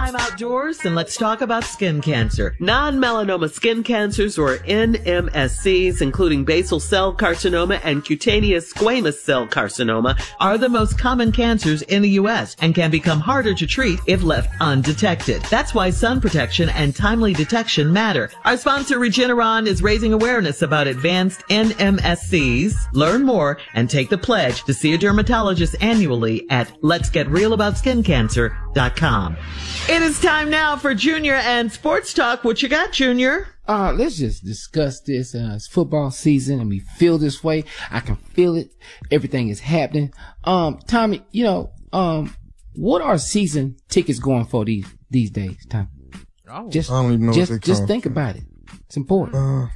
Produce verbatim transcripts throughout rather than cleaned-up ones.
time outdoors, and let's talk about skin cancer. Non-melanoma skin cancers, or N M S Cs, including basal cell carcinoma and cutaneous squamous cell carcinoma, are the most common cancers in the U S and can become harder to treat if left undetected. That's why sun protection and timely detection matter. Our sponsor, Regeneron, is raising awareness about advanced N M S Cs. Learn more and take the pledge to see a dermatologist annually at lets get real about skin cancer dot com. It is time now for Junior and Sports Talk. What you got, Junior? Uh, let's just discuss this. Uh, it's football season and we feel this way. I can feel it. Everything is happening. Um, Tommy, you know, um, what are season tickets going for these, these days, Tommy? Oh. Just, I don't even know just, what they just cost. think about it. It's important. Uh,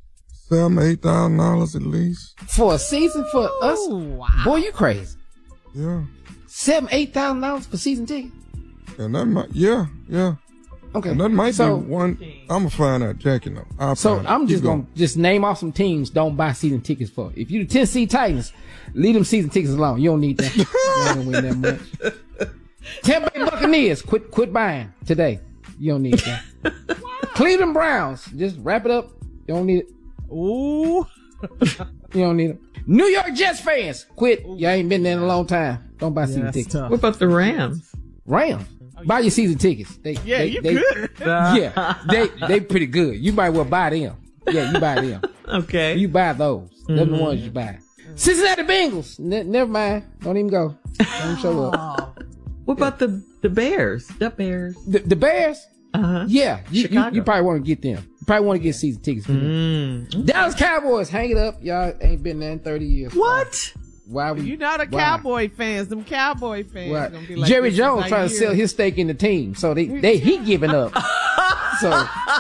seven, eight thousand dollars at least. For a season for us? Wow. Boy, you crazy. Yeah. Seven, eight thousand dollars for season ticket? And that might, yeah, yeah. Okay. And that might so, be one. I'm gonna find out, Jackie. No, I'll So find out. I'm Keep just going. gonna just name off some teams don't buy season tickets for. If you the Tennessee Titans, leave them season tickets alone. You don't need that. You don't win that much. Tampa Bay Buccaneers, quit quit buying today. You don't need that. Cleveland Browns, just wrap it up. You don't need it. Ooh. You don't need it. New York Jets fans, quit. Y'all ain't been there in a long time. Don't buy season that's tickets. tough. What about the Rams? Rams, buy your season tickets. They, Yeah, they, you they, good. Yeah, they they pretty good. You might well buy them. Yeah, you buy them. Okay. You buy those. Those are the ones you buy. Cincinnati Bengals. Ne- never mind. Don't even go. Don't even show up. What about the, the Bears? The Bears. The, the Bears? Uh-huh. Yeah. You, you, Chicago. you probably want to get them. You probably want to get season tickets for them. Mm. Dallas Cowboys. Hang it up. Y'all ain't been there in thirty years. What? Why would You're not a why? Cowboy fans. Them Cowboy fans. Why? Gonna be like, Jerry this is Jones our trying to year. sell his stake in the team. So they, they he giving up. So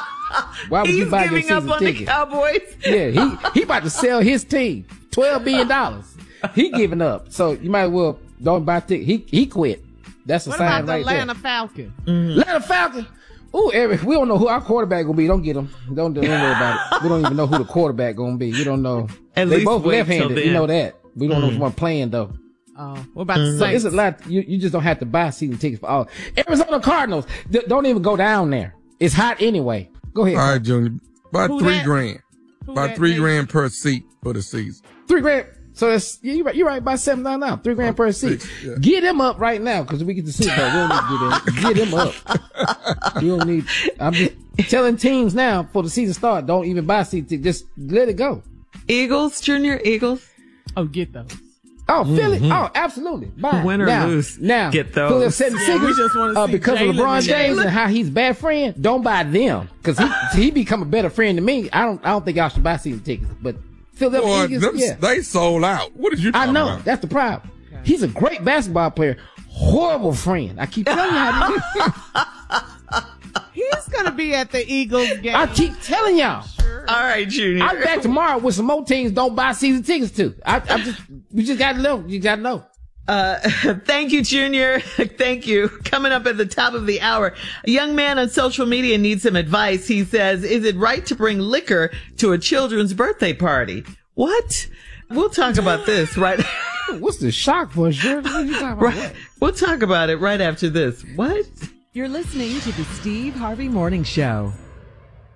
why would He's you buy your giving up season on the ticket? Cowboys. Yeah, he he about to sell his team twelve billion dollars. He giving up, so you might as well don't buy ticket. He he quit. That's a What sign about the right Atlanta there. Falcons? Atlanta Falcons. Ooh, Eric, we don't know who our quarterback gonna be. Don't get him. Don't, don't worry about it. We don't even know who the quarterback gonna be. We don't know. At they least both wait till left-handed. the You know end. that. We don't know which one playing though. Oh, what about the So Saints? it's a lot. You, you just don't have to buy season tickets for all. Arizona Cardinals. D- don't even go down there. It's hot anyway. Go ahead. All right, Junior. About Who three that? grand. Who About that, three Nate? grand per seat for the season. Three grand. So that's yeah, you're right. You're right. About seven dollars now. Three grand per seat. six, yeah. Get him up right now because we get the Super Bowl. We don't need to get him. Get him up. You don't need. I'm just telling teams now for the season start. Don't even buy seat tickets. Just let it go. Eagles, Junior, Eagles. Oh, get those. Oh, Philly. Oh, absolutely. Buy. Win or now, lose, Now, get those. Philly setting Yeah, secrets, we just wanna uh, see because Jalen of LeBron and James Jalen. and how he's bad friend. Don't buy them because he he become a better friend to me. I don't I don't think y'all should buy season tickets. But Philadelphia Boy, Eagles, them, yeah. they sold out. What did you I talking know. about? That's the problem. He's a great basketball player. Horrible friend. I keep telling you how to do. He's gonna be at the Eagles game. I keep telling y'all. All right, Junior. I'll be back tomorrow with some more teams don't buy season tickets to. I, I just, we just gotta know. You gotta know. Uh, thank you, Junior. Thank you. Coming up at the top of the hour, a young man on social media needs some advice. He says, is it right to bring liquor to a children's birthday party? What? We'll talk about this right. What's the shock for sure? What are you talking about? right. We'll talk about it right after this. What? You're listening to the Steve Harvey Morning Show.